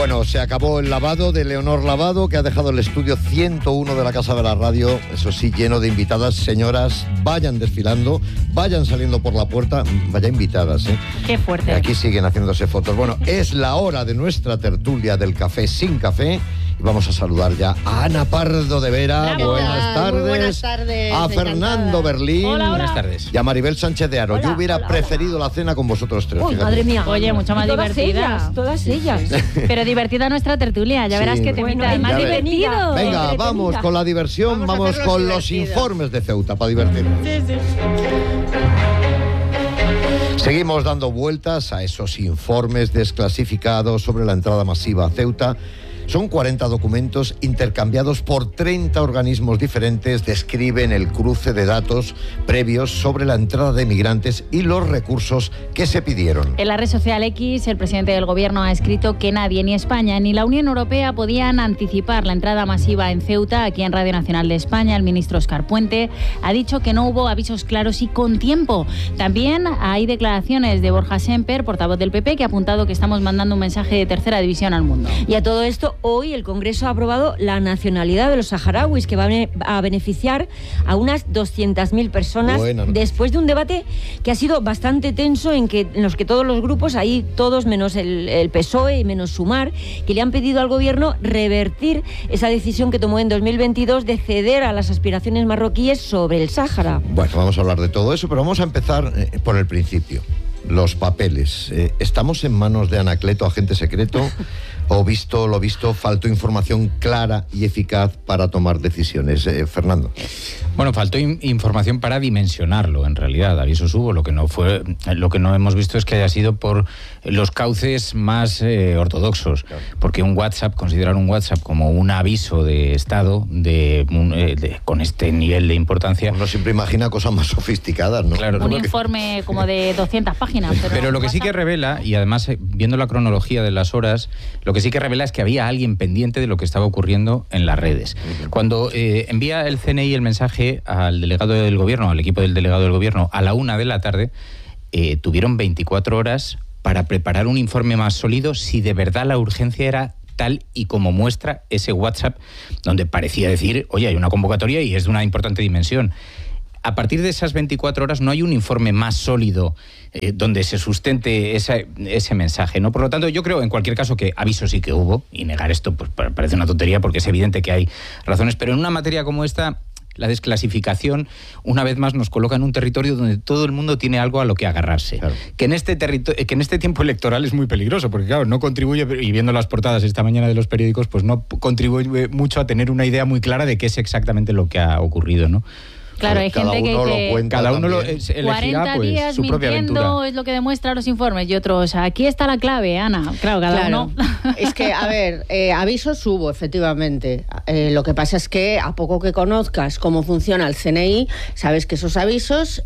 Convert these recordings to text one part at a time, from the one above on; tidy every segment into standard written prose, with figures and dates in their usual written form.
Bueno, se acabó el lavado de Leonor Lavado, que ha dejado el estudio 101 de la Casa de la Radio, eso sí, lleno de invitadas. Señoras, vayan desfilando, vayan saliendo por la puerta, vaya invitadas, ¿eh? Qué fuerte. Aquí siguen haciéndose fotos. Bueno, es la hora de nuestra tertulia del café sin café. Y vamos a saludar ya a Ana Pardo de Vera. Bravo. Buenas tardes. Muy buenas tardes. A Fernando Berlín. Hola, hola. Buenas tardes. Y a Maribel Sánchez de Aro. Hola, Yo hubiera hola, preferido la cena con vosotros tres. Uy, fíjate. madre mía. Oye, mucho más Todas divertida. ellas, todas ellas. Pero divertida nuestra tertulia, ya Sí. verás que te Bueno, invita. ya Más ves. divertido. Venga, Entretenida. vamos con la diversión, Vamos a vamos hacerlo con los divertido. informes de Ceuta para divertirnos. Seguimos dando vueltas a esos informes desclasificados sobre la entrada masiva a Ceuta. Son 40 documentos intercambiados por 30 organismos diferentes. Describen el cruce de datos previos sobre la entrada de migrantes y los recursos que se pidieron. En la red social X, el presidente del gobierno ha escrito que nadie, ni España ni la Unión Europea, podían anticipar la entrada masiva en Ceuta. Aquí en Radio Nacional de España, el ministro Óscar Puente ha dicho que no hubo avisos claros y con tiempo. También hay declaraciones de Borja Semper, portavoz del PP, que ha apuntado que estamos mandando un mensaje de tercera división al mundo. Y a todo esto, hoy el Congreso ha aprobado la nacionalidad de los saharauis, que va a beneficiar a unas 200.000 personas. Buena noticia. Después de un debate que ha sido bastante tenso, en los que todos los grupos, ahí todos menos el PSOE y menos Sumar, que le han pedido al gobierno revertir esa decisión que tomó en 2022 de ceder a las aspiraciones marroquíes sobre el Sáhara. Bueno, vamos a hablar de todo eso, pero vamos a empezar por el principio. Los papeles. ¿Estamos en manos de Anacleto, agente secreto? ¿O visto lo visto, faltó información clara y eficaz para tomar decisiones? Fernando. Bueno, faltó información para dimensionarlo, en realidad. Avisos hubo, lo que no hemos visto es que haya sido por los cauces más ortodoxos. Claro. Porque considerar un WhatsApp como un aviso de Estado con este nivel de importancia... Uno siempre imagina cosas más sofisticadas, ¿no? Claro, Un informe como de 200 páginas. Pero lo que sí que revela, y además viendo la cronología de las horas, lo que sí que revela es que había alguien pendiente de lo que estaba ocurriendo en las redes. Cuando envía el CNI el mensaje al delegado del gobierno, al equipo del delegado del gobierno, a la 1 de la tarde, tuvieron 24 horas para preparar un informe más sólido si de verdad la urgencia era tal y como muestra ese WhatsApp, donde parecía decir, oye, hay una convocatoria y es de una importante dimensión. A partir de esas 24 horas no hay un informe más sólido donde se sustente ese mensaje, ¿no? Por lo tanto, yo creo, en cualquier caso, que aviso sí que hubo, y negar esto pues parece una tontería porque es evidente que hay razones, pero en una materia como esta, la desclasificación, una vez más, nos coloca en un territorio donde todo el mundo tiene algo a lo que agarrarse. Claro. Que en este tiempo electoral es muy peligroso, porque claro, no contribuye, y viendo las portadas esta mañana de los periódicos, pues no contribuye mucho a tener una idea muy clara de qué es exactamente lo que ha ocurrido, ¿no? Claro, hay gente que cada uno elegirá 40 pues, días su propia mintiendo aventura. es lo que demuestran los informes, y otros, aquí está la clave, Ana. Claro, cada uno. Es que, a ver, avisos hubo, efectivamente. Lo que pasa es que a poco que conozcas cómo funciona el CNI, sabes que esos avisos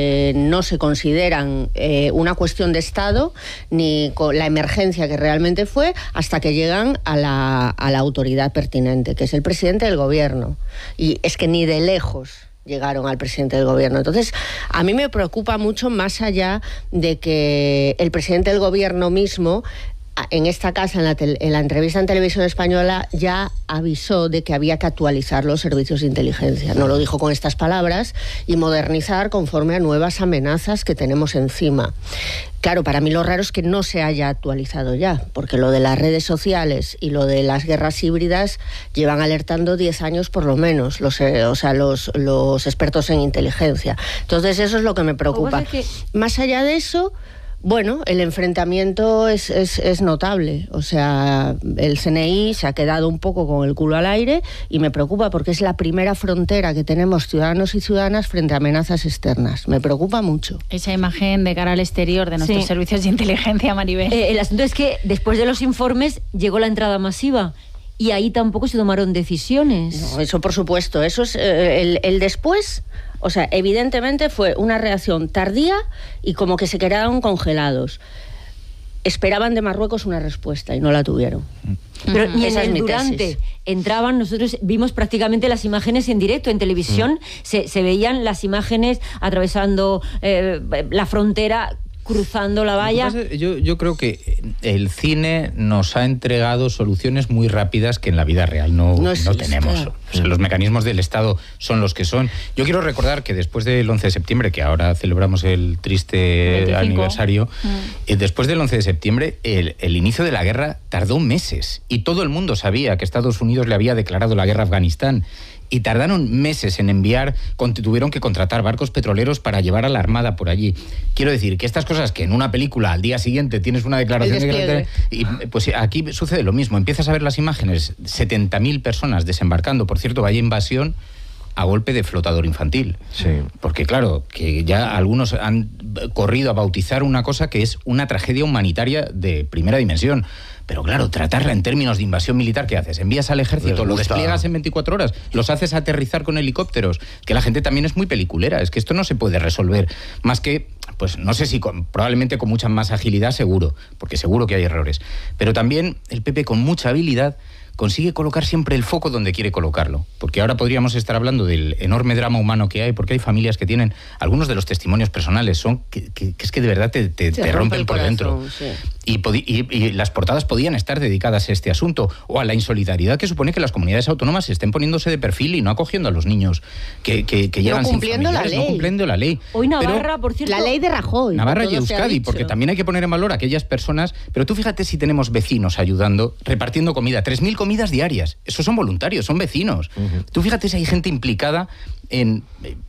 no se consideran una cuestión de Estado ni con la emergencia que realmente fue hasta que llegan a la autoridad pertinente, que es el presidente del gobierno. Y es que ni de lejos llegaron al presidente del gobierno. Entonces, a mí me preocupa mucho, más allá de que el presidente del gobierno mismo, en esta casa, en la entrevista en Televisión Española, ya avisó de que había que actualizar los servicios de inteligencia. No lo dijo con estas palabras, y modernizar conforme a nuevas amenazas que tenemos encima. Claro, para mí lo raro es que no se haya actualizado ya, porque lo de las redes sociales y lo de las guerras híbridas llevan alertando 10 años por lo menos, los expertos en inteligencia. Entonces eso es lo que me preocupa. Más allá de eso, bueno, el enfrentamiento es notable. O sea, el CNI se ha quedado un poco con el culo al aire, y me preocupa porque es la primera frontera que tenemos ciudadanos y ciudadanas frente a amenazas externas. Me preocupa mucho. Esa imagen de cara al exterior de nuestros servicios de inteligencia, Maribel. El asunto es que después de los informes llegó la entrada masiva. Y ahí tampoco se tomaron decisiones. No, eso por supuesto. Eso es el después. O sea, evidentemente fue una reacción tardía y como que se quedaron congelados. Esperaban de Marruecos una respuesta y no la tuvieron. Pero ni Esa en es el mi durante tesis. entraban, nosotros vimos prácticamente las imágenes en directo, en televisión, se veían las imágenes atravesando la frontera cruzando la valla. Yo creo que el cine nos ha entregado soluciones muy rápidas que en la vida real no tenemos. Claro. O sea, los mecanismos del Estado son los que son. Yo quiero recordar que después del 11 de septiembre, que ahora celebramos el triste 25. Aniversario, después del 11 de septiembre, el inicio de la guerra tardó meses y todo el mundo sabía que Estados Unidos le había declarado la guerra a Afganistán. Y tardaron meses en enviar, tuvieron que contratar barcos petroleros para llevar a la Armada por allí. Quiero decir que estas cosas que en una película al día siguiente tienes una declaración de guerra, y pues aquí sucede lo mismo. Empiezas a ver las imágenes, 70.000 personas desembarcando. Por cierto, vaya invasión a golpe de flotador infantil. Sí. Porque claro, que ya algunos han corrido a bautizar una cosa que es una tragedia humanitaria de primera dimensión. Pero claro, tratarla en términos de invasión militar, ¿qué haces? Envías al ejército, lo despliegas en 24 horas, los haces aterrizar con helicópteros, que la gente también es muy peliculera, es que esto no se puede resolver, más que, pues no sé si probablemente con mucha más agilidad, seguro, porque seguro que hay errores, pero también el PP con mucha habilidad consigue colocar siempre el foco donde quiere colocarlo. Porque ahora podríamos estar hablando del enorme drama humano que hay, porque hay familias que tienen, algunos de los testimonios personales son que es que de verdad te rompen por dentro. Sí. Y las portadas podían estar dedicadas a este asunto, o a la insolidaridad que supone que las comunidades autónomas estén poniéndose de perfil y no acogiendo a los niños que llegan sin familiares, no cumpliendo la ley. Hoy Navarra, por cierto... La ley de Rajoy. Navarra y Euskadi, porque también hay que poner en valor a aquellas personas, pero tú fíjate si tenemos vecinos ayudando, repartiendo comida, 3.000 comidas diarias, esos son voluntarios, son vecinos. Tú fíjate si hay gente implicada en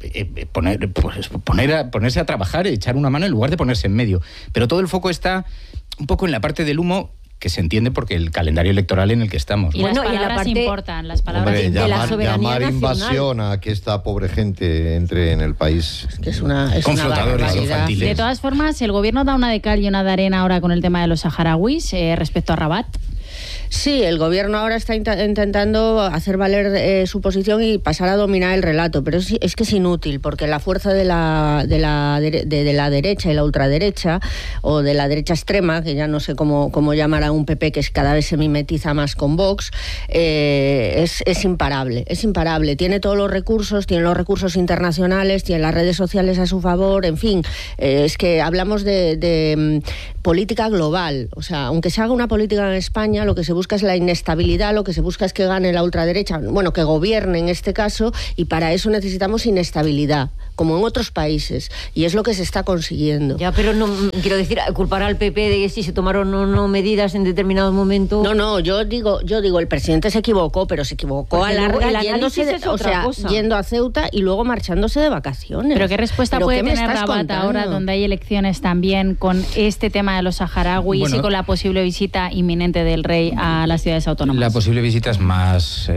ponerse a trabajar, echar una mano en lugar de ponerse en medio. Pero todo el foco está un poco en la parte del humo, que se entiende porque el calendario electoral en el que estamos. Y, bueno, y la parte importan, las palabras de la soberanía llamar nacional. Invasión a que esta pobre gente entre en el país. Es que es una flotadores infantiles. De todas formas, el gobierno da una de cal y una de arena ahora con el tema de los saharauis respecto a Rabat. Sí, el gobierno ahora está intentando hacer valer su posición y pasar a dominar el relato, pero es que es inútil, porque la fuerza de la derecha y la ultraderecha, o de la derecha extrema, que ya no sé cómo llamar a un PP que cada vez se mimetiza más con Vox, es imparable, tiene todos los recursos, tiene los recursos internacionales, tiene las redes sociales a su favor, en fin, es que hablamos de política global, o sea, aunque se haga una política en España, lo que se busca es la inestabilidad, lo que se busca es que gane la ultraderecha, bueno, que gobierne en este caso, y para eso necesitamos inestabilidad, como en otros países, y es lo que se está consiguiendo. Ya, pero no quiero decir, culpar al PP de si se tomaron o no medidas en determinado momento. No, yo digo, el presidente se equivocó, pero se equivocó a larga yendo a Ceuta y luego marchándose de vacaciones. Pero ¿qué respuesta puede tener Rabat ahora, donde hay elecciones también, con este tema de los saharauis y con la posible visita inminente del rey a las ciudades autónomas? La posible visita es más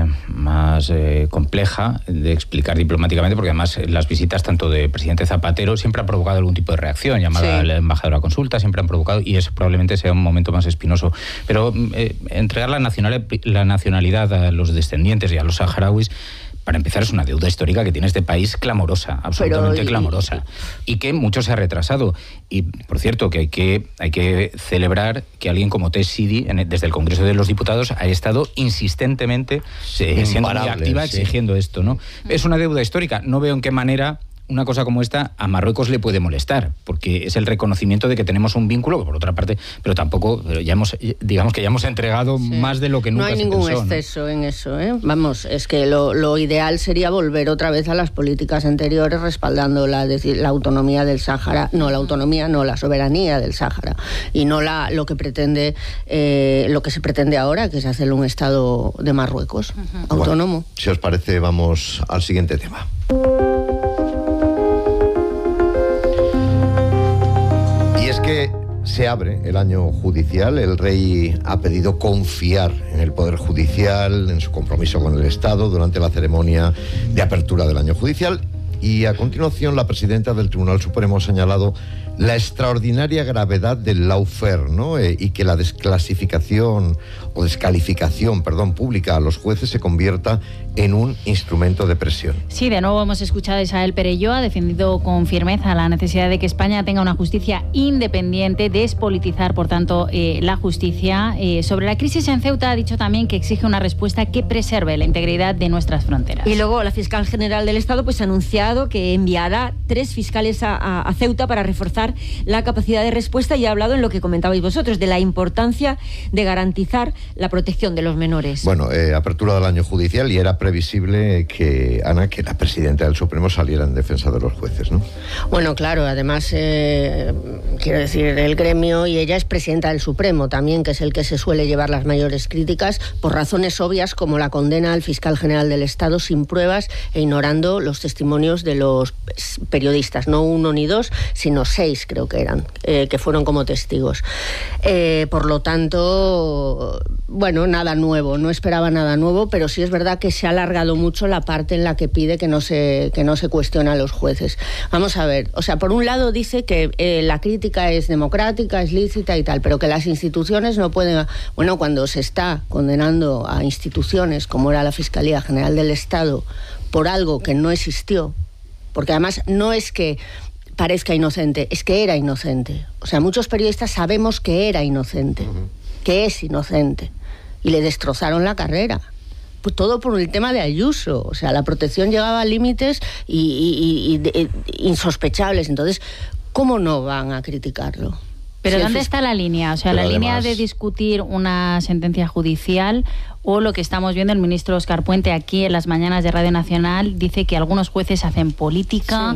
compleja de explicar diplomáticamente, porque además las visitas tanto de presidente Zapatero siempre han provocado algún tipo de reacción, llamada al embajador a consulta, siempre han provocado, y eso probablemente sea un momento más espinoso. Pero entregar la nacionalidad a los descendientes y a los saharauis, para empezar, es una deuda histórica que tiene este país clamorosa, absolutamente clamorosa, y que mucho se ha retrasado. Y, por cierto, que hay que celebrar que alguien como Tesh Sidi, desde el Congreso de los Diputados, ha estado insistentemente siendo muy activa exigiendo esto, ¿no? Es una deuda histórica. No veo en qué manera una cosa como esta a Marruecos le puede molestar, porque es el reconocimiento de que tenemos un vínculo, que por otra parte, pero ya hemos entregado más de lo que nunca se pensó. No hay ningún exceso en eso, ¿eh? Vamos, es que lo ideal sería volver otra vez a las políticas anteriores, respaldando la autonomía del Sáhara, la soberanía del Sáhara, y no lo que se pretende ahora, que es hacerle un Estado de Marruecos, autónomo. Bueno, si os parece, vamos al siguiente tema. Y es que se abre el año judicial. El rey ha pedido confiar en el Poder Judicial, en su compromiso con el Estado durante la ceremonia de apertura del año judicial. Y a continuación, la presidenta del Tribunal Supremo ha señalado la extraordinaria gravedad del lawfare, ¿no? Y que la descalificación pública a los jueces se convierta en un instrumento de presión. Sí, de nuevo hemos escuchado a Isabel Perelló, ha defendido con firmeza la necesidad de que España tenga una justicia independiente, despolitizar, por tanto, la justicia. Sobre la crisis en Ceuta ha dicho también que exige una respuesta que preserve la integridad de nuestras fronteras. Y luego la fiscal general del Estado ha anunciado que enviará 3 fiscales a Ceuta para reforzar reforzar la capacidad de respuesta y ha hablado en lo que comentabais vosotros, de la importancia de garantizar la protección de los menores. Bueno, apertura del año judicial y era previsible que, Ana, que la presidenta del Supremo saliera en defensa de los jueces, ¿no? Bueno, claro, además, quiero decir, el gremio, y ella es presidenta del Supremo también, que es el que se suele llevar las mayores críticas, por razones obvias como la condena al fiscal general del Estado sin pruebas e ignorando los testimonios de los periodistas, no 1 ni 2, sino 6 creo que eran, que fueron como testigos. Por lo tanto, bueno, nada nuevo, no esperaba nada nuevo, pero sí es verdad que se ha alargado mucho la parte en la que pide que no se cuestione a los jueces. Vamos a ver, o sea, por un lado dice que la crítica es democrática, es lícita y tal, pero que las instituciones no pueden... Bueno, cuando se está condenando a instituciones como era la Fiscalía General del Estado por algo que no existió, porque además no es que parezca inocente, es que era inocente. O sea, muchos periodistas sabemos que era inocente, que es inocente, y le destrozaron la carrera. Pues todo por el tema de Ayuso. O sea, la protección llegaba a límites insospechables. Entonces, ¿cómo no van a criticarlo? Pero ¿dónde está la línea? O sea, la línea de discutir una sentencia judicial o lo que estamos viendo, el ministro Óscar Puente aquí en las mañanas de Radio Nacional dice que algunos jueces hacen política,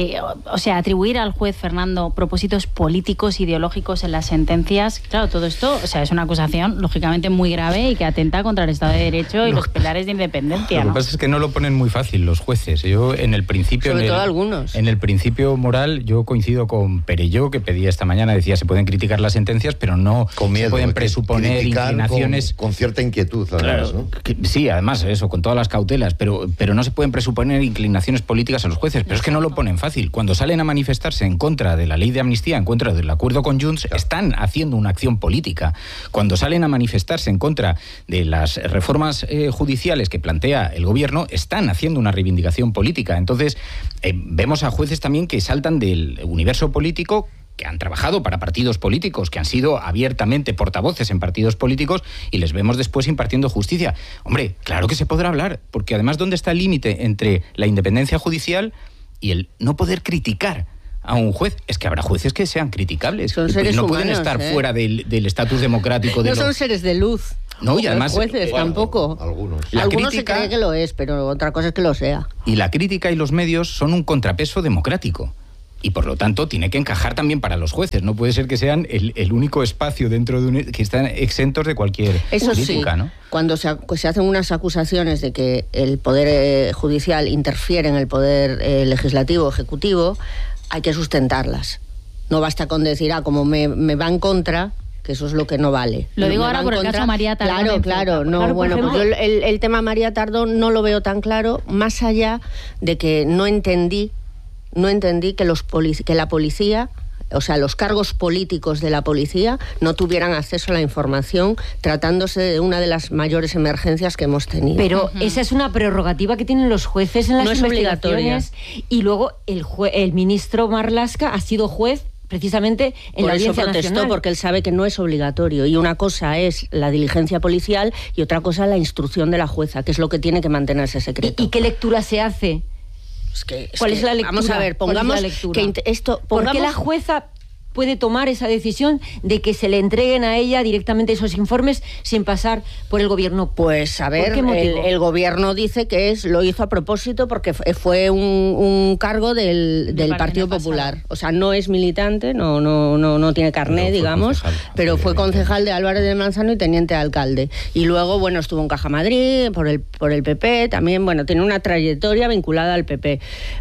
o sea, atribuir al juez Fernando propósitos políticos, ideológicos en las sentencias. Claro, todo esto, o sea, es una acusación lógicamente muy grave y que atenta contra el Estado de Derecho y los pilares de independencia. Lo que pasa es que no lo ponen muy fácil los jueces. Yo en el principio... Sobre todo algunos. En el principio moral yo coincido con Perelló, que pedía esta mañana, decía, se pueden criticar las sentencias, pero no con miedo, se pueden presuponer inclinaciones... Con cierta inquietud. Además, claro, ¿no? Sí, además eso, con todas las cautelas, pero no se pueden presuponer inclinaciones políticas a los jueces, pero es que no lo ponen fácil. Cuando salen a manifestarse en contra de la ley de amnistía, en contra del acuerdo con Junts, están haciendo una acción política. Cuando salen a manifestarse en contra de las reformas judiciales que plantea el gobierno, están haciendo una reivindicación política. Entonces, vemos a jueces también que saltan del universo político, que han trabajado para partidos políticos, que han sido abiertamente portavoces en partidos políticos, y les vemos después impartiendo justicia. Hombre, claro que se podrá hablar, porque además, ¿dónde está el límite entre la independencia judicial y el no poder criticar a un juez? Es que habrá jueces que sean criticables, son seres no humanos, pueden estar fuera del estatus democrático de no son seres de luz. No, y además... Los jueces tampoco. Algunos Se cree que lo es, pero otra cosa es que lo sea. Y la crítica y los medios son un contrapeso democrático. Y por lo tanto tiene que encajar también para los jueces. No puede ser que sean el único espacio dentro de que están exentos de cualquier crítica, sí, ¿no? Cuando se hacen unas acusaciones de que el poder judicial interfiere en el poder legislativo, ejecutivo, hay que sustentarlas. No basta con decir, como me va en contra, que eso es lo que no vale. Lo digo ahora por el caso María Tardón. Claro. No, bueno, pues yo el tema María Tardón no lo veo tan claro, más allá de que no entendí que la policía, o sea, los cargos políticos de la policía no tuvieran acceso a la información, tratándose de una de las mayores emergencias que hemos tenido. Pero esa es una prerrogativa que tienen los jueces en las investigaciones. Y luego el ministro Marlaska ha sido juez precisamente en la Audiencia Nacional. Por eso protestó, porque él sabe que no es obligatorio. Y una cosa es la diligencia policial y otra cosa la instrucción de la jueza, que es lo que tiene que mantenerse secreto. ¿Y qué lectura se hace? ¿Cuál es la lectura? Vamos a ver, pongamos que ¿por qué la jueza puede tomar esa decisión de que se le entreguen a ella directamente esos informes sin pasar por el gobierno? Pues a ver, el gobierno dice que lo hizo a propósito porque fue un cargo del Partido Popular. O sea, no es militante, no tiene carné, digamos, pero fue concejal de Álvarez de Manzano y teniente de alcalde. Y luego, bueno, estuvo en Caja Madrid por el PP, también, bueno, tiene una trayectoria vinculada al PP.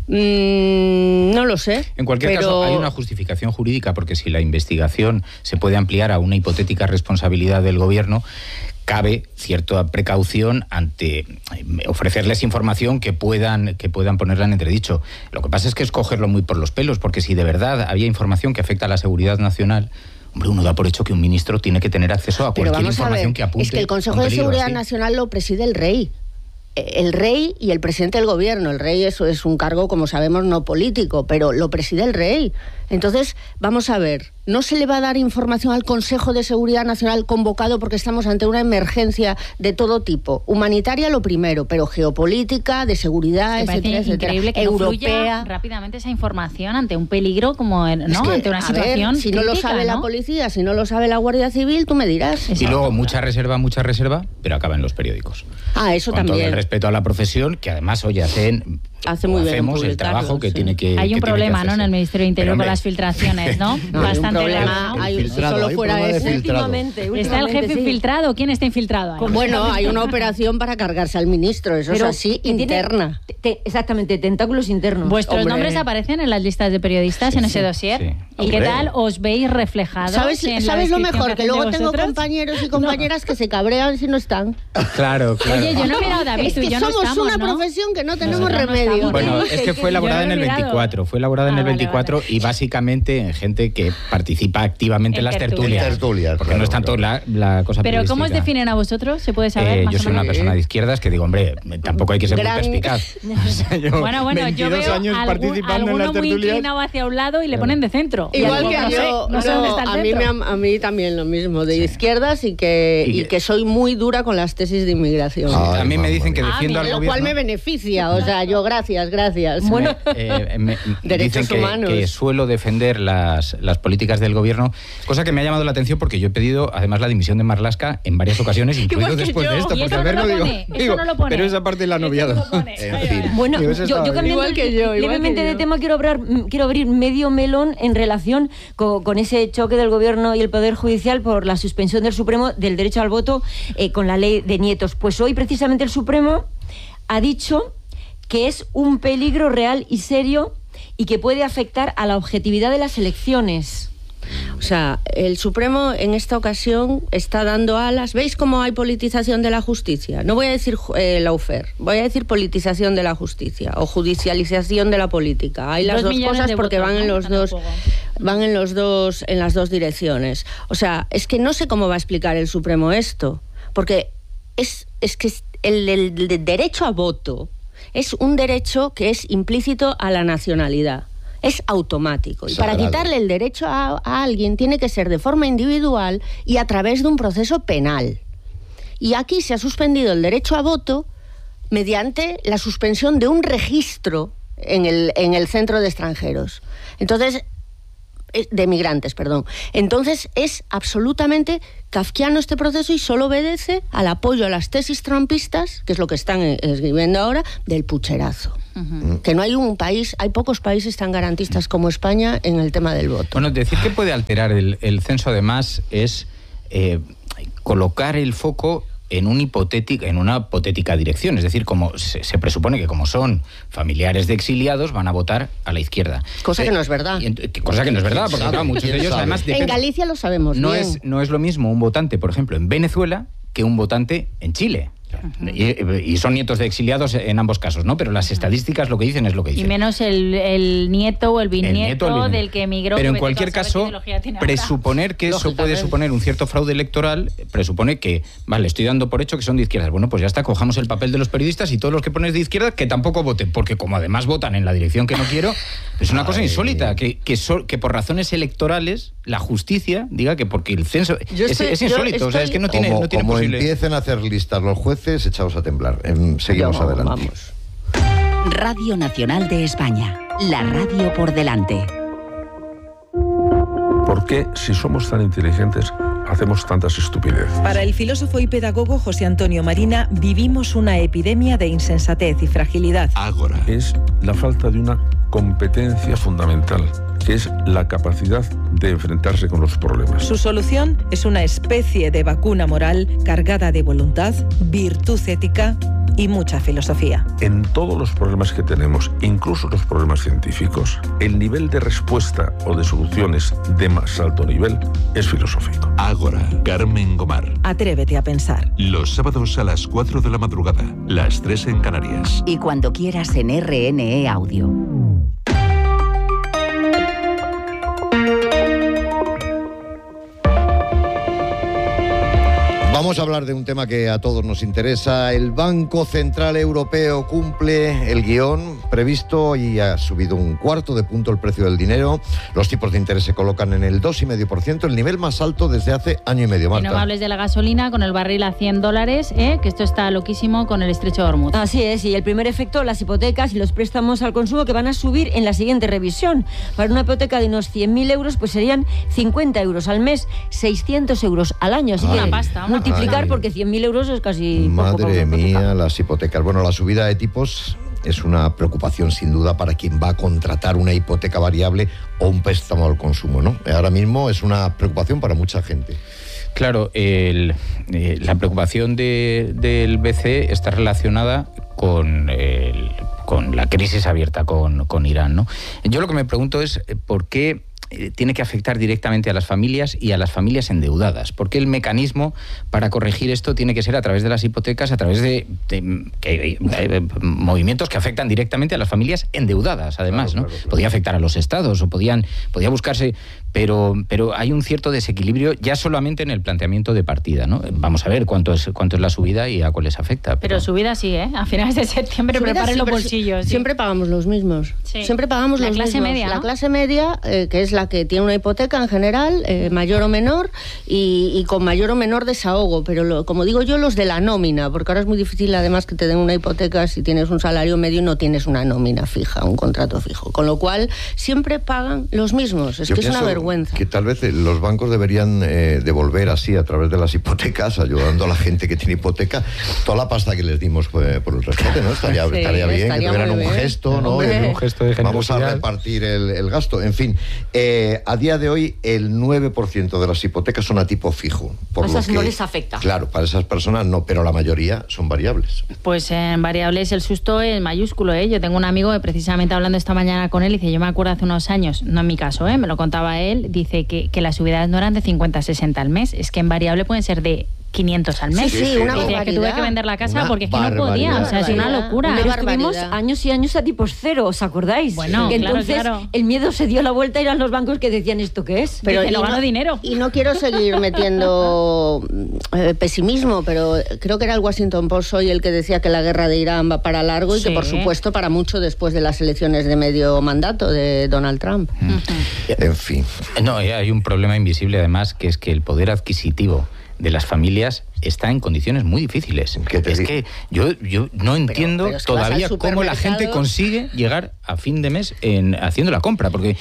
No lo sé. En cualquier caso, hay una justificación jurídica, porque si la investigación se puede ampliar a una hipotética responsabilidad del gobierno, cabe cierta precaución ante ofrecerles información que puedan ponerla en entredicho. Lo que pasa es que es cogerlo muy por los pelos, porque si de verdad había información que afecta a la seguridad nacional, hombre, uno da por hecho que un ministro tiene que tener acceso a cualquier información que apunte. Es que el Consejo de Seguridad Nacional lo preside el rey. El rey y el presidente del gobierno. El rey es un cargo, como sabemos, no político, pero lo preside el rey. Entonces, vamos a ver, no se le va a dar información al Consejo de Seguridad Nacional convocado porque estamos ante una emergencia de todo tipo. Humanitaria lo primero, pero geopolítica, de seguridad, etcétera, etcétera. Increíble que no fluya rápidamente esa información ante un peligro como, ¿no? Es que, ante una situación ver, si crítica, no lo sabe la policía, si no lo sabe la Guardia Civil, tú me dirás. Exacto. Y luego mucha reserva, pero acaba en los periódicos. Eso con también. Todo el respeto a la profesión, que además hoy hacemos el trabajo que tiene que hay un problema, ¿no?, en el Ministerio de Interior con las filtraciones, ¿no? Bastante grave. Solo fuera ese. ¿Está el jefe infiltrado? ¿Quién está infiltrado ahí? Bueno, hay una operación para cargarse al ministro, eso pero es así, interna. Exactamente, tentáculos internos. ¿Vuestros nombres aparecen en las listas de periodistas en ese dossier? Sí. ¿Y qué tal os veis reflejados? ¿Sabes lo mejor? Que luego tengo compañeros y compañeras que se cabrean si no están. Claro. Oye, yo no he mirado, David, tú y yo no estamos, somos una profesión que no tenemos remedio. Bueno, es que fue elaborada en el 24. Fue elaborada en el 24 y básicamente en gente que participa activamente en las tertulias. Porque no es tanto la cosa Pero ¿cómo os definen a vosotros? ¿Se puede saber? Yo soy una persona de izquierdas que digo, hombre, tampoco hay que ser muy perspicaz. Bueno, yo veo alguno muy inclinado hacia un lado y le ponen de centro. Igual que yo. No sé dónde está el centro. A mí también lo mismo, de izquierdas y que soy muy dura con las tesis de inmigración. A mí me dicen que defiendo al gobierno. Lo cual me beneficia, o sea, yo gracias. Bueno, derechos humanos. Que suelo defender las políticas del gobierno, cosa que me ha llamado la atención porque yo he pedido además la dimisión de Marlaska en varias ocasiones, incluido después de esto, porque a ver, no digo, pero esa parte la han obviado. En fin. Bueno, yo cambiando levemente de tema quiero abrir medio melón en relación con ese choque del gobierno y el Poder Judicial por la suspensión del Supremo del derecho al voto con la ley de nietos. Pues hoy precisamente el Supremo ha dicho que es un peligro real y serio y que puede afectar a la objetividad de las elecciones. O sea, el Supremo en esta ocasión está dando alas. ¿Veis cómo hay politización de la justicia? No voy a decir lawfare, voy a decir politización de la justicia o judicialización de la política. Hay las dos cosas porque van en las dos direcciones. O sea, es que no sé cómo va a explicar el Supremo esto, porque es que el derecho a voto es un derecho que es implícito a la nacionalidad. Es automático. Y para quitarle el derecho a alguien tiene que ser de forma individual y a través de un proceso penal. Y aquí se ha suspendido el derecho a voto mediante la suspensión de un registro en el centro de extranjeros. Entonces, de migrantes, perdón. Entonces es absolutamente kafkiano este proceso y solo obedece al apoyo a las tesis trumpistas, que es lo que están escribiendo ahora, del pucherazo. Que no hay hay pocos países tan garantistas como España en el tema del voto. Bueno, decir que puede alterar el censo además es colocar el foco en una hipotética dirección, es decir, como se presupone que como son familiares de exiliados van a votar a la izquierda. Cosa que no es verdad. Cosa que no es verdad, porque claro, muchos de ellos además en Galicia lo sabemos bien. No es lo mismo un votante, por ejemplo, en Venezuela que un votante en Chile. Y son nietos de exiliados en ambos casos, ¿no? Pero las estadísticas lo que dicen es lo que dicen. Y menos el nieto o el bisnieto del que emigró. Pero en cualquier caso, presuponer que eso puede suponer un cierto fraude electoral, presupone que, vale, estoy dando por hecho que son de izquierdas. Bueno, pues ya está, cojamos el papel de los periodistas y todos los que pones de izquierda que tampoco voten, porque como además votan en la dirección que no quiero, es una cosa insólita, que por razones electorales la justicia diga que porque el censo es insólito, o sea, es que no tiene como posible. Empiecen a hacer listas los jueces, echaos a temblar. Seguimos adelante. Vamos. Radio Nacional de España, la radio por delante. ¿Por qué, si somos tan inteligentes, hacemos tantas estupideces? Para el filósofo y pedagogo José Antonio Marina, vivimos una epidemia de insensatez y fragilidad. Ágora. Es la falta de una competencia fundamental, que es la capacidad de enfrentarse con los problemas. Su solución es una especie de vacuna moral cargada de voluntad, virtud ética y mucha filosofía. En todos los problemas que tenemos, incluso los problemas científicos, el nivel de respuesta o de soluciones de más alto nivel es filosófico. Ágora, Carmen Gomar. Atrévete a pensar. Los sábados a las 4 de la madrugada, las 3 en Canarias. Y cuando quieras en RNE Audio. Vamos a hablar de un tema que a todos nos interesa. El Banco Central Europeo cumple el guión previsto y ha subido 1/4 punto el precio del dinero. Los tipos de interés se colocan en el 2,5%, el nivel más alto desde hace año y medio. Marta. Y no me hables de la gasolina con el barril a $100, que esto está loquísimo con el estrecho de Hormuz. Así es, y el primer efecto, las hipotecas y los préstamos al consumo que van a subir en la siguiente revisión. Para una hipoteca de unos 100.000 euros, pues serían 50 euros al mes, 600 euros al año. Así que pasta, multiplicar porque 100.000 euros es casi... Madre mía, las hipotecas. Bueno, la subida de tipos es una preocupación sin duda para quien va a contratar una hipoteca variable o un préstamo al consumo, ¿no? Ahora mismo es una preocupación para mucha gente. Claro, la preocupación del BCE está relacionada con la crisis abierta con Irán, ¿no? Yo lo que me pregunto es por qué tiene que afectar directamente a las familias y a las familias endeudadas. Porque el mecanismo para corregir esto tiene que ser a través de las hipotecas, a través de movimientos que afectan directamente a las familias endeudadas, además, claro, ¿no? Claro. Podía afectar a los estados o podía buscarse, pero hay un cierto desequilibrio ya solamente en el planteamiento de partida, ¿no? Vamos a ver cuánto es la subida y a cuáles afecta. Pero subida sí, ¿eh? A finales de septiembre preparen los bolsillos. Sí. Siempre pagamos los mismos. Sí. Siempre pagamos los mismos. Media, ¿no? La clase media, que es la que tiene una hipoteca en general, mayor o menor, y con mayor o menor desahogo, pero como digo yo, los de la nómina, porque ahora es muy difícil además que te den una hipoteca si tienes un salario medio y no tienes una nómina fija, un contrato fijo, con lo cual siempre pagan los mismos. Es que es una vergüenza. Que tal vez los bancos deberían devolver así a través de las hipotecas, ayudando a la gente que tiene hipoteca, toda la pasta que les dimos por el rescate, ¿no? Estaría bien que tuvieran un gesto, ¿no? Un gesto de generosidad. Vamos a repartir el gasto. En fin, a día de hoy el 9% de las hipotecas son a tipo fijo. Por esas no les afecta. Claro, para esas personas no, pero la mayoría son variables. Pues en variables el susto es mayúsculo, ¿eh? Yo tengo un amigo que precisamente hablando esta mañana con él, dice, yo me acuerdo hace unos años, no en mi caso, me lo contaba él, dice que las subidas no eran de 50 a 60 al mes, es que en variable pueden ser de 500 al mes. Sí, una barbaridad. Que tuve que vender la casa porque es que no podía, o sea, es una locura. Pero estuvimos años y años a tipos cero, ¿os acordáis? Bueno, que entonces el miedo se dio la vuelta y eran los bancos que decían ¿esto qué es? Pero no gano dinero. Y no quiero seguir metiendo pesimismo, pero creo que era el Washington Post hoy el que decía que la guerra de Irán va para largo y que por supuesto para mucho después de las elecciones de medio mandato de Donald Trump. En fin. No, hay un problema invisible además, que es que el poder adquisitivo de las familias está en condiciones muy difíciles. Es que yo no entiendo todavía cómo la gente consigue llegar a fin de mes haciendo la compra, porque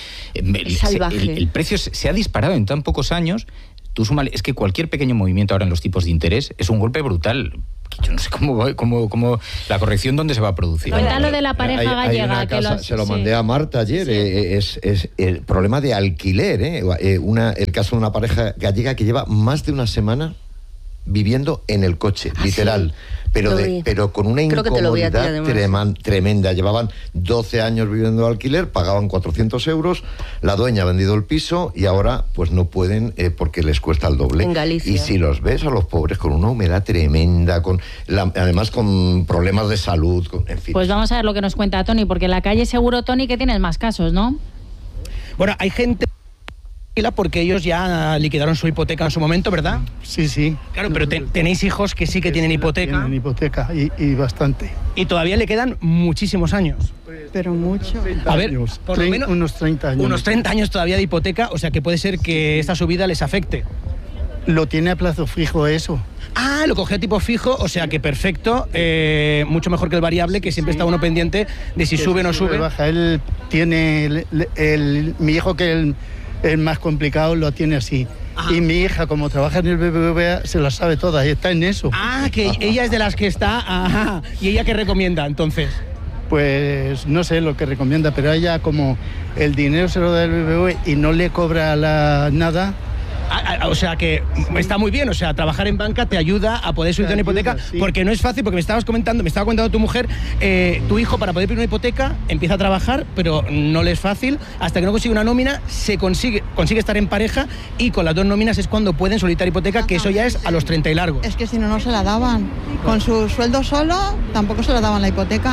el precio se ha disparado en tan pocos años. Tú súmale, es que cualquier pequeño movimiento ahora en los tipos de interés es un golpe brutal. Yo no sé cómo la corrección dónde se va a producir. Cuéntalo de la pareja gallega. Se lo mandé a Marta ayer. Es el problema de alquiler. El caso de una pareja gallega que lleva más de una semana viviendo en el coche, literal. Sí. Pero con una incomodidad tremenda. Llevaban 12 años viviendo de alquiler, pagaban 400 euros, la dueña ha vendido el piso y ahora pues no pueden porque les cuesta el doble. En Galicia. Y si los ves a los pobres con una humedad tremenda, además con problemas de salud, en fin. Pues vamos a ver lo que nos cuenta Tony, porque en la calle seguro, Tony, que tienes más casos, ¿no? Bueno, hay gente porque ellos ya liquidaron su hipoteca en su momento, ¿verdad? Sí. Claro, pero tenéis hijos que sí que tienen hipoteca. Tienen hipoteca y bastante. Y todavía le quedan muchísimos años. Pero mucho. A ver, por lo menos unos 30 años. Unos 30 años todavía de hipoteca, o sea que puede ser que esta subida les afecte. Lo tiene a plazo fijo eso. Ah, lo cogió a tipo fijo, o sea que perfecto, mucho mejor que el variable, que siempre está uno pendiente de si sube o no sube. Baja. Él tiene, mi hijo que el más complicado lo tiene así. Ajá. Y mi hija, como trabaja en el BBVA, se la sabe toda, está en eso. Ah, que ella es de las que está, ajá. ¿Y ella qué recomienda, entonces? Pues no sé lo que recomienda, pero ella como el dinero se lo da el BBVA y no le cobra nada. O sea que está muy bien, o sea, trabajar en banca te ayuda a poder subir una hipoteca, sí. Porque no es fácil, porque me estaba comentando tu mujer, tu hijo para poder pedir una hipoteca empieza a trabajar, pero no le es fácil, hasta que no consigue una nómina, consigue estar en pareja y con las dos nóminas es cuando pueden solicitar hipoteca, que eso ya es a los 30 y largos. Es que si no se la daban, con su sueldo solo tampoco se la daban la hipoteca.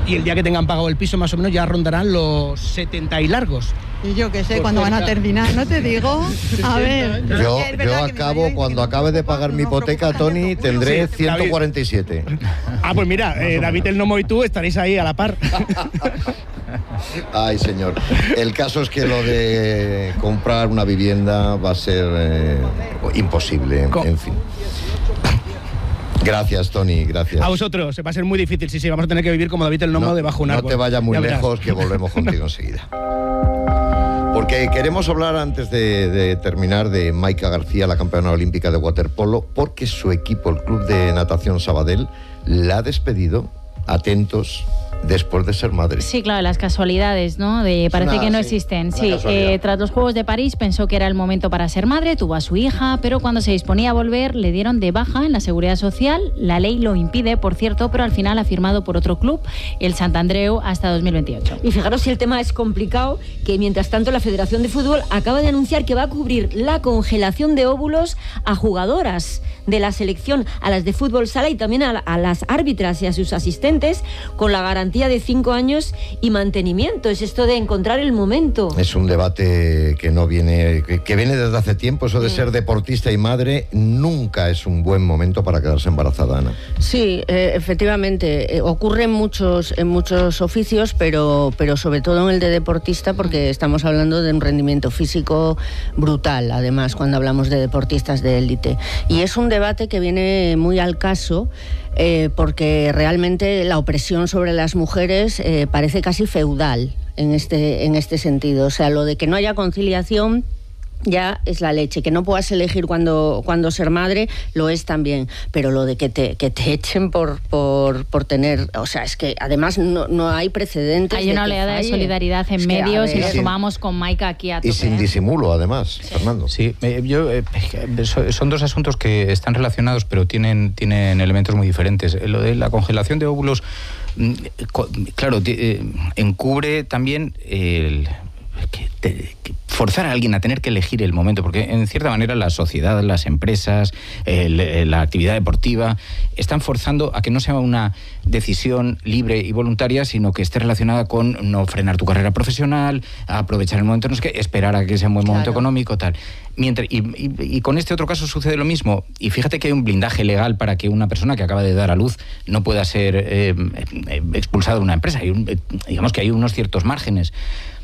y el día que tengan pagado el piso más o menos ya rondarán los 70 y largos. Y yo qué sé, cuándo van a terminar, no te digo. A ver. Yo acabo, cuando acabe de pagar mi hipoteca, Tony, tendré 147. Ah, pues mira, David el Nomo y tú estaréis ahí a la par. Ay, señor. El caso es que lo de comprar una vivienda va a ser imposible, en fin. Gracias, Tony, gracias. A vosotros, va a ser muy difícil, sí, vamos a tener que vivir como David el Nomo debajo de un árbol. No te vayas muy lejos, que volvemos contigo enseguida. Porque queremos hablar, antes de terminar, de Maika García, la campeona olímpica de waterpolo, porque su equipo, el Club de Natación Sabadell, la ha despedido, atentos, después de ser madre. Sí, claro, las casualidades, ¿no? Parece que no existen. Sí, tras los Juegos de París pensó que era el momento para ser madre, tuvo a su hija, pero cuando se disponía a volver le dieron de baja en la Seguridad Social. La ley lo impide, por cierto, pero al final ha firmado por otro club, el Sant Andreu, hasta 2028. Y fijaros si el tema es complicado, que mientras tanto la Federación de Fútbol acaba de anunciar que va a cubrir la congelación de óvulos a jugadoras de la selección, a las de fútbol sala y también a las árbitras y a sus asistentes, con la garantía de 5 años y mantenimiento. Es esto de encontrar el momento. Es un debate que no viene, que viene desde hace tiempo. Eso de ser deportista y madre nunca es un buen momento para quedarse embarazada, Ana. Sí, efectivamente, ocurre en muchos oficios, pero sobre todo en el de deportista, porque estamos hablando de un rendimiento físico brutal, además, cuando hablamos de deportistas de élite. Y es un debate que viene muy al caso, porque realmente la opresión sobre las mujeres parece casi feudal en este sentido. O sea, lo de que no haya conciliación ya es la leche, que no puedas elegir cuando ser madre, lo es también, pero lo de que te echen por tener, o sea, es que además no hay precedentes. Hay una oleada de solidaridad en medios y lo sumamos con Maika aquí a tope. Y sin disimulo, además, Fernando. Sí, son dos asuntos que están relacionados, pero tienen elementos muy diferentes. Lo de la congelación de óvulos, claro, encubre también forzar a alguien a tener que elegir el momento, porque en cierta manera la sociedad, las empresas, la actividad deportiva están forzando a que no sea una decisión libre y voluntaria, sino que esté relacionada con no frenar tu carrera profesional, aprovechar el momento, no es que esperar a que sea un buen momento económico, tal. Y con este otro caso sucede lo mismo, y fíjate que hay un blindaje legal para que una persona que acaba de dar a luz no pueda ser expulsada de una empresa. Digamos que hay unos ciertos márgenes.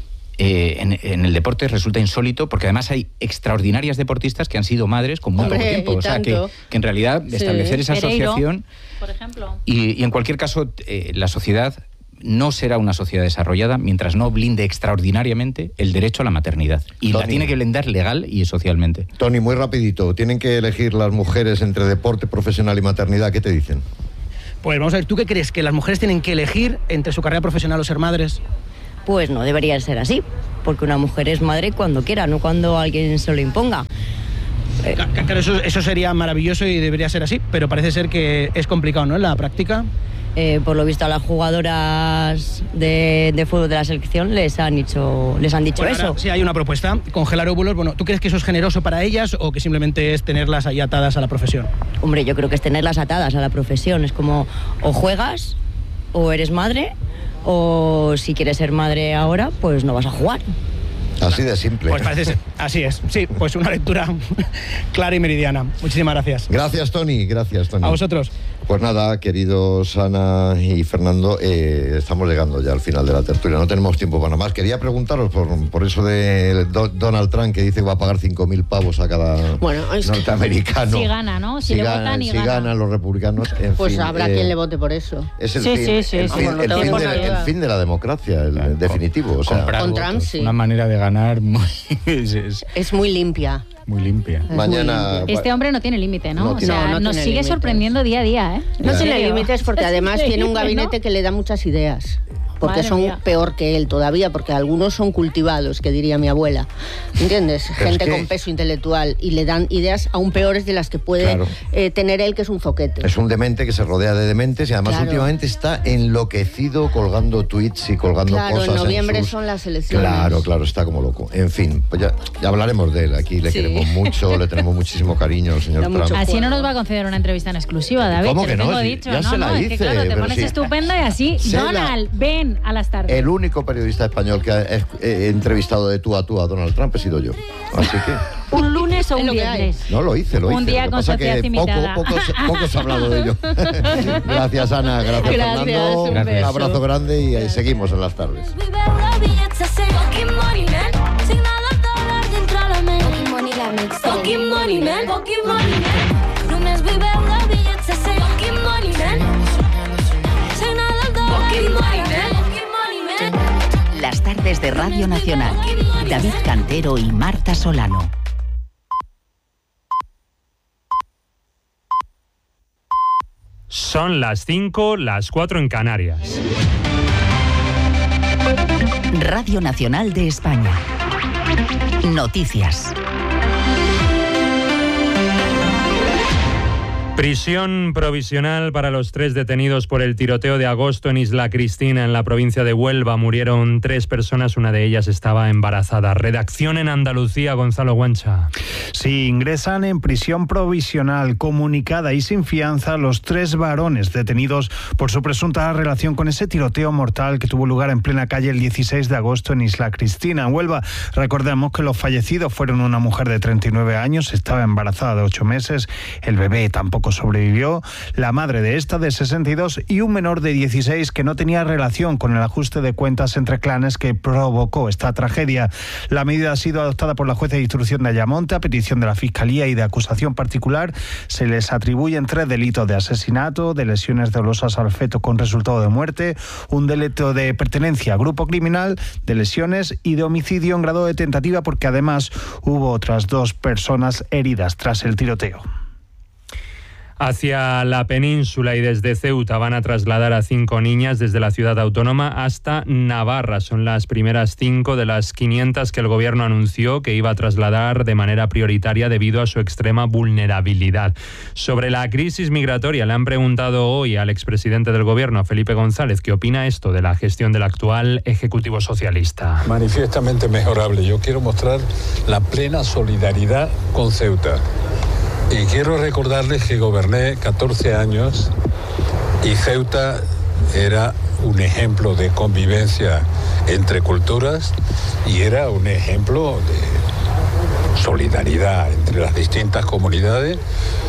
En el deporte resulta insólito, porque además hay extraordinarias deportistas que han sido madres con muy poco tiempo. O sea, que en realidad establecer esa asociación, por ejemplo. Y en cualquier caso, la sociedad no será una sociedad desarrollada mientras no blinde extraordinariamente el derecho a la maternidad. Y Tony, la tiene que blindar legal y socialmente. Tony, muy rapidito, tienen que elegir las mujeres entre deporte profesional y maternidad. ¿Qué te dicen? Pues vamos a ver, ¿tú qué crees? ¿Que las mujeres tienen que elegir entre su carrera profesional o ser madres? Pues no debería ser así, porque una mujer es madre cuando quiera, no cuando alguien se lo imponga. Claro, eso sería maravilloso y debería ser así, pero parece ser que es complicado, ¿no?, en la práctica. Por lo visto a las jugadoras de fútbol de la selección les han dicho eso. Sí, hay una propuesta, congelar óvulos. Bueno, ¿tú crees que eso es generoso para ellas o que simplemente es tenerlas ahí atadas a la profesión? Hombre, yo creo que es tenerlas atadas a la profesión. Es como, o juegas o eres madre, o si quieres ser madre ahora, pues no vas a jugar. Así de simple. Pues parece ser, así es. Sí, pues una lectura clara y meridiana. Muchísimas gracias. Gracias, Tony. Gracias, Tony. A vosotros. Pues nada, queridos Ana y Fernando, estamos llegando ya al final de la tertulia. No tenemos tiempo para más. Quería preguntaros por eso de Donald Trump, que dice que va a pagar 5.000 pavos a cada norteamericano. Si gana, ¿no? Si le votan y gana. Si ganan los republicanos, en pues fin, habrá quien le vote por eso. Es el fin de la democracia, el definitivo. O sea, con Trump, sí. Una manera de ganar es muy limpia. Muy limpia. Mañana. Este hombre no tiene límite, ¿no? O sea, nos sigue sorprendiendo día a día, ¿eh? No tiene límites porque además tiene un gabinete que le da muchas ideas. porque Madre son mía. peor que él todavía, porque algunos son cultivados, que diría mi abuela. ¿Entiendes? Pero Gente es que- con peso intelectual, y le dan ideas aún peores de las que puede Claro. tener él, que es un zoquete. Es un demente que se rodea de dementes y además Claro. últimamente está enloquecido colgando tweets y colgando Claro, cosas. en noviembre sus- son las elecciones. Claro, está como loco. En fin, pues ya hablaremos de él. Aquí le Sí. queremos mucho, le tenemos muchísimo cariño al señor Da mucho Trump. Así no nos va a conceder una entrevista en exclusiva, David. ¿Cómo te que lo no? tengo Sí, dicho. ya no, se la no, es que hice, claro, te pero pones sí. estupenda y así. Se la- Donald, ven a las tardes. El único periodista español que he entrevistado de tú a Donald Trump he sido yo. Así que ¿Un lunes o Es un lo que hay. viernes? no lo hice. Un día Lo que con pasa sociedad que imitada. poco se ha hablado de ello. Gracias, Ana. Gracias, Gracias, Fernando. un Un abrazo grande y ahí seguimos en las tardes. Las tardes de Radio Nacional. David Cantero y Marta Solano. Son las 5, las 4 en Canarias. Radio Nacional de España. Noticias. Prisión provisional para los 3 detenidos por el tiroteo de agosto en Isla Cristina, en la provincia de Huelva. Murieron 3 personas, una de ellas estaba embarazada. Redacción en Andalucía, Gonzalo Guancha. Sí, ingresan en prisión provisional, comunicada y sin fianza los 3 varones detenidos por su presunta relación con ese tiroteo mortal que tuvo lugar en plena calle el 16 de agosto en Isla Cristina, en Huelva. Recordemos que los fallecidos fueron una mujer de 39 años, estaba embarazada de 8 meses, el bebé tampoco sobrevivió, la madre de esta de 62 y un menor de 16 que no tenía relación con el ajuste de cuentas entre clanes que provocó esta tragedia. La medida ha sido adoptada por la jueza de instrucción de Ayamonte a petición de la Fiscalía y de acusación particular. Se les atribuyen 3 delitos de asesinato, de lesiones dolosas al feto con resultado de muerte, un delito de pertenencia a grupo criminal, de lesiones y de homicidio en grado de tentativa, porque además hubo otras 2 personas heridas tras el tiroteo. Hacia la península y desde Ceuta van a trasladar a 5 niñas desde la ciudad autónoma hasta Navarra. Son las primeras 5 de las 500 que el gobierno anunció que iba a trasladar de manera prioritaria debido a su extrema vulnerabilidad. Sobre la crisis migratoria le han preguntado hoy al expresidente del gobierno, a Felipe González, qué opina esto de la gestión del actual Ejecutivo Socialista. Manifiestamente mejorable. Yo quiero mostrar la plena solidaridad con Ceuta. Y quiero recordarles que goberné 14 años y Ceuta era un ejemplo de convivencia entre culturas y era un ejemplo de solidaridad entre las distintas comunidades,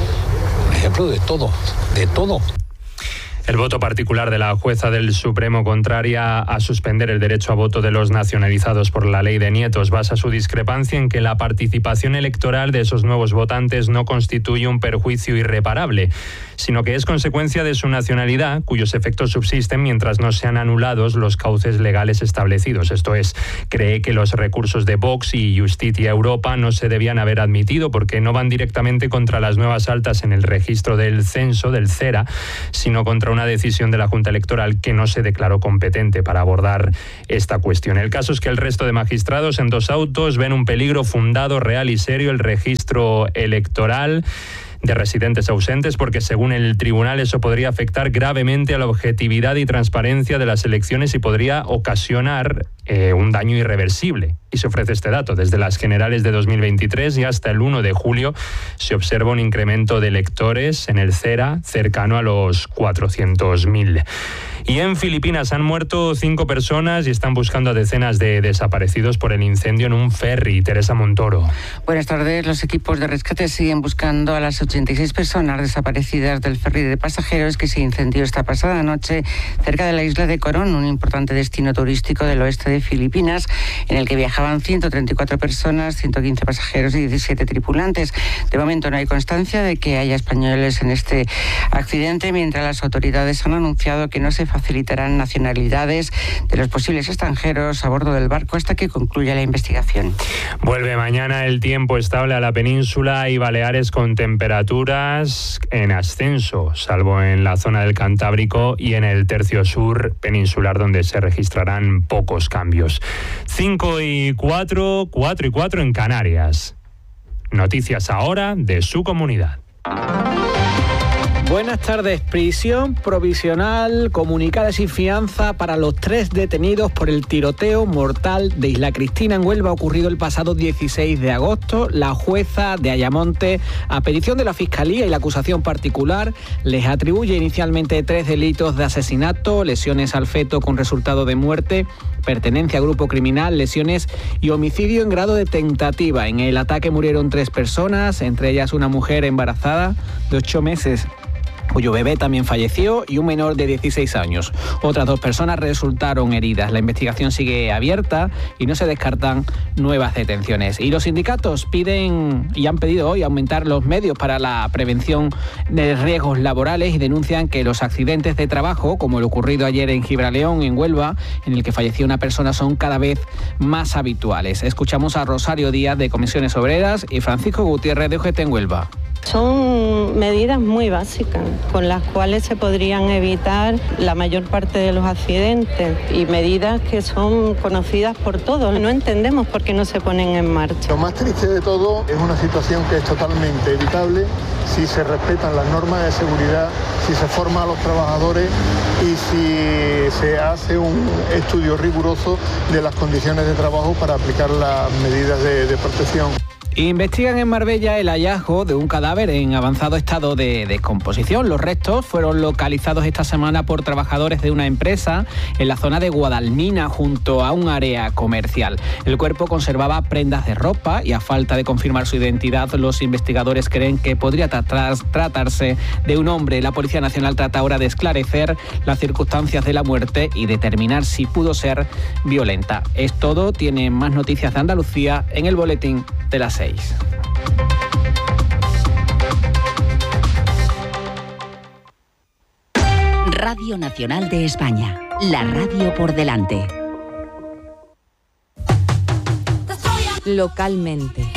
un ejemplo de todo, de todo. El voto particular de la jueza del Supremo contraria a suspender el derecho a voto de los nacionalizados por la ley de nietos basa su discrepancia en que la participación electoral de esos nuevos votantes no constituye un perjuicio irreparable, sino que es consecuencia de su nacionalidad, cuyos efectos subsisten mientras no sean anulados los cauces legales establecidos. Esto es, cree que los recursos de Vox y Justicia Europa no se debían haber admitido porque no van directamente contra las nuevas altas en el registro del censo, del CERA, sino contra una decisión de la Junta Electoral que no se declaró competente para abordar esta cuestión. El caso es que el resto de magistrados en 2 autos ven un peligro fundado, real y serio el registro electoral de residentes ausentes, porque según el tribunal eso podría afectar gravemente a la objetividad y transparencia de las elecciones y podría ocasionar un daño irreversible. Y se ofrece este dato. Desde las generales de 2023 y hasta el 1 de julio se observa un incremento de electores en el CERA cercano a los 400.000. Y en Filipinas han muerto 5 personas y están buscando a decenas de desaparecidos por el incendio en un ferry. Teresa Montoro. Buenas tardes. Los equipos de rescate siguen buscando a las 86 personas desaparecidas del ferry de pasajeros que se incendió esta pasada noche cerca de la isla de Corón, un importante destino turístico del oeste de de Filipinas, en el que viajaban 134 personas, 115 pasajeros y 17 tripulantes. De momento no hay constancia de que haya españoles en este accidente, mientras las autoridades han anunciado que no se facilitarán nacionalidades de los posibles extranjeros a bordo del barco hasta que concluya la investigación. Vuelve mañana el tiempo estable a la península y Baleares con temperaturas en ascenso, salvo en la zona del Cantábrico y en el tercio sur peninsular, donde se registrarán pocos cambios. 5:04, 4:04 en Canarias. Noticias ahora de su comunidad. Buenas tardes. Prisión provisional comunicada sin fianza para los 3 detenidos por el tiroteo mortal de Isla Cristina en Huelva, ocurrido el pasado 16 de agosto. La jueza de Ayamonte, a petición de la Fiscalía y la acusación particular, les atribuye inicialmente 3 delitos de asesinato, lesiones al feto con resultado de muerte, pertenencia a grupo criminal, lesiones y homicidio en grado de tentativa. En el ataque murieron 3 personas, entre ellas una mujer embarazada de 8 meses, cuyo bebé también falleció, y un menor de 16 años. Otras 2 personas resultaron heridas. La investigación sigue abierta y no se descartan nuevas detenciones. Y los sindicatos piden y han pedido hoy aumentar los medios para la prevención de riesgos laborales y denuncian que los accidentes de trabajo, como el ocurrido ayer en Gibraleón, en Huelva, en el que falleció una persona, son cada vez más habituales. Escuchamos a Rosario Díaz de Comisiones Obreras y Francisco Gutiérrez de UGT en Huelva. Son medidas muy básicas con las cuales se podrían evitar la mayor parte de los accidentes y medidas que son conocidas por todos. No entendemos por qué no se ponen en marcha. Lo más triste de todo es una situación que es totalmente evitable si se respetan las normas de seguridad, si se forma a los trabajadores y si se hace un estudio riguroso de las condiciones de trabajo para aplicar las medidas de protección. Investigan en Marbella el hallazgo de un cadáver en avanzado estado de descomposición. Los restos fueron localizados esta semana por trabajadores de una empresa en la zona de Guadalmina, junto a un área comercial. El cuerpo conservaba prendas de ropa y, a falta de confirmar su identidad, los investigadores creen que podría tratarse de un hombre. La Policía Nacional trata ahora de esclarecer las circunstancias de la muerte y determinar si pudo ser violenta. Es todo. Tienen más noticias de Andalucía en el boletín de las 6. Radio Nacional de España, la radio por delante. Localmente.